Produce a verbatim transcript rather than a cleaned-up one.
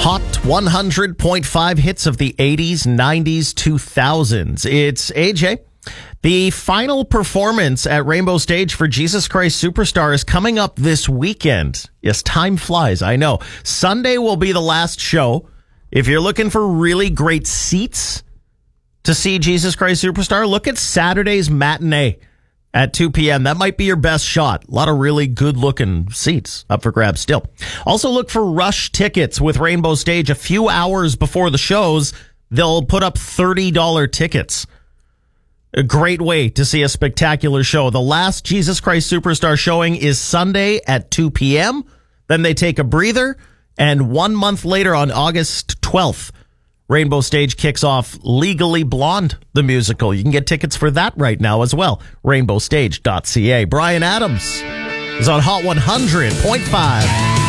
Hot one hundred point five hits of the eighties, nineties, two thousands. It's A J. The final performance at Rainbow Stage for Jesus Christ Superstar is coming up this weekend. Yes, time flies, I know. Sunday will be the last show. If you're looking for really great seats to see Jesus Christ Superstar, look at Saturday's matinee at two p.m. That might be your best shot. A lot of really good-looking seats up for grabs still. Also look for rush tickets with Rainbow Stage. A few hours before the shows, they'll put up thirty dollars tickets. A great way to see a spectacular show. The last Jesus Christ Superstar showing is Sunday at two p.m. Then they take a breather, and one month later on August twelfth, Rainbow Stage kicks off Legally Blonde, the musical. You can get tickets for that right now as well. rainbow stage dot c a. Brian Adams is on Hot one hundred point five.